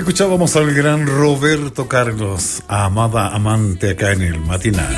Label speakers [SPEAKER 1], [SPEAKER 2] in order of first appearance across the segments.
[SPEAKER 1] Escuchábamos al gran Roberto Carlos, amada amante, acá en el matinal.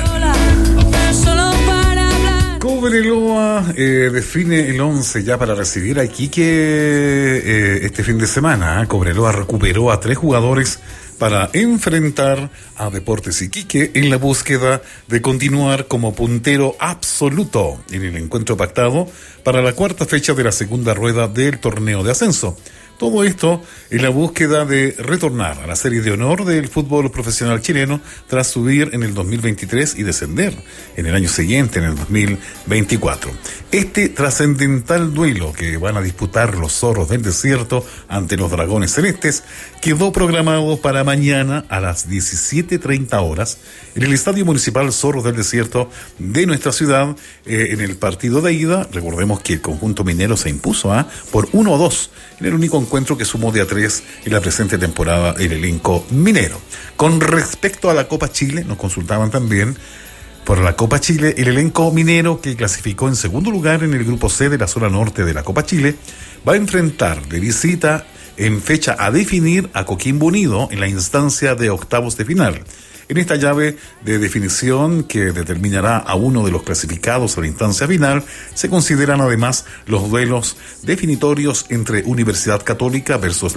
[SPEAKER 1] Cobreloa define el 11 ya para recibir a Iquique este fin de semana. Cobreloa recuperó a 3 jugadores para enfrentar a Deportes Iquique en la búsqueda de continuar como puntero absoluto en el encuentro pactado para la 4ª fecha de la segunda rueda del torneo de ascenso. Todo esto en la búsqueda de retornar a la serie de honor del fútbol profesional chileno tras subir en el 2023 y descender en el año siguiente, en el 2024. Este trascendental duelo que van a disputar los Zorros del Desierto ante los Dragones Celestes quedó programado para mañana a las 17:30 horas en el Estadio Municipal Zorros del Desierto de nuestra ciudad. En el partido de ida, recordemos que el conjunto minero se impuso por 1-2 en el único encuentro que sumó de a 3 en la presente temporada el elenco minero. Con respecto a la Copa Chile, nos consultaban también por la Copa Chile, el elenco minero, que clasificó en segundo lugar en el grupo C de la zona norte de la Copa Chile, va a enfrentar de visita en fecha a definir a Coquimbo Unido en la instancia de octavos de final. En esta llave de definición que determinará a uno de los clasificados a la instancia final, se consideran además los duelos definitorios entre Universidad Católica versus